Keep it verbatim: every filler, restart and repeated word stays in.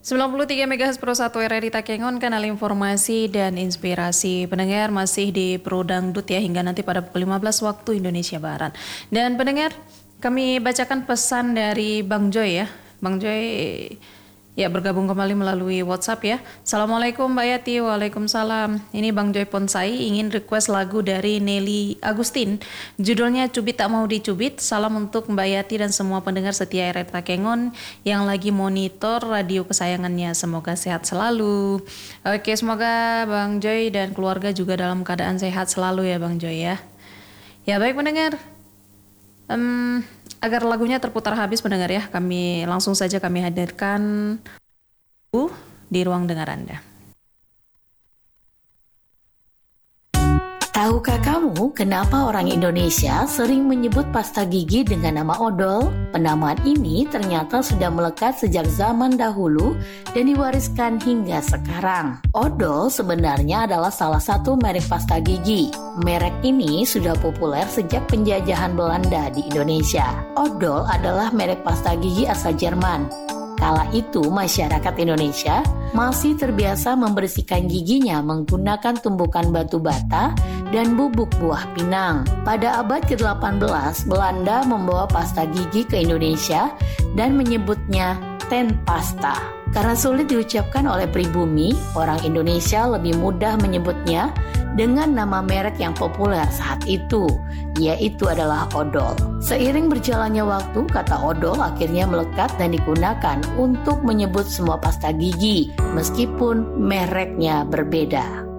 sembilan puluh tiga MHz Pro satu R R I Takengon, kanal informasi dan inspirasi. Pendengar masih di Pro Dangdut ya hingga nanti pada pukul lima belas waktu Indonesia Barat. Dan pendengar, kami bacakan pesan dari Bang Joy ya. Bang Joy ya bergabung kembali melalui WhatsApp ya. Assalamualaikum Mbak Yati. Waalaikumsalam. Ini Bang Joy Ponsai ingin request lagu dari Nelly Agustin. Judulnya Cubit Tak Mau Dicubit. Salam untuk Mbak Yati dan semua pendengar setia R R I Takengon yang lagi monitor radio kesayangannya. Semoga sehat selalu. Oke, semoga Bang Joy dan keluarga juga dalam keadaan sehat selalu ya Bang Joy ya. Ya baik pendengar. Um, agar lagunya terputar habis pendengar ya, kami langsung saja kami hadirkan di ruang dengar Anda. Tahukah kamu kenapa orang Indonesia sering menyebut pasta gigi dengan nama odol? Penamaan ini ternyata sudah melekat sejak zaman dahulu dan diwariskan hingga sekarang. Odol sebenarnya adalah salah satu merek pasta gigi. Merek ini sudah populer sejak penjajahan Belanda di Indonesia. Odol adalah merek pasta gigi asal Jerman. Kala itu masyarakat Indonesia masih terbiasa membersihkan giginya menggunakan tumbukan batu bata dan bubuk buah pinang. Pada abad ke delapan belas, Belanda membawa pasta gigi ke Indonesia dan menyebutnya ten pasta. Karena sulit diucapkan oleh pribumi, orang Indonesia lebih mudah menyebutnya dengan nama merek yang populer saat itu, yaitu adalah odol. Seiring berjalannya waktu, kata odol akhirnya melekat dan digunakan untuk menyebut semua pasta gigi, meskipun mereknya berbeda.